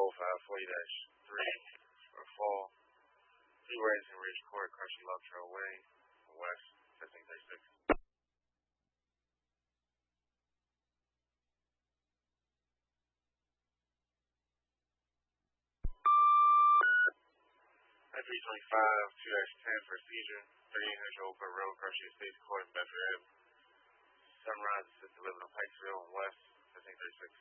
0540-3 for fall. Freeways in Ridge Court, Crushing Love Trail Way, West, testing 36. I-325, 2-10 for seizure, 3800 Old Court Road, Crushing Estates Court in Bedford Ave. Sunrise assisted living on Pikesville and West, testing 36.